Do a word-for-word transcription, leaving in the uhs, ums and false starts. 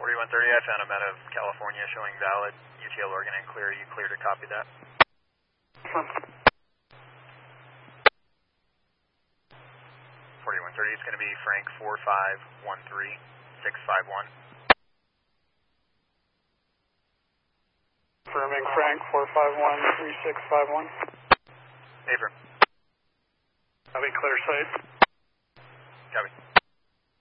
forty-one thirty, I found him out of California showing valid. U T L Oregon and clear. You clear to copy that? forty-one thirty, it's going to be Frank four five one three six five one. Confirming Frank four five one three six five one. Affirm. Copy, clear site. Copy.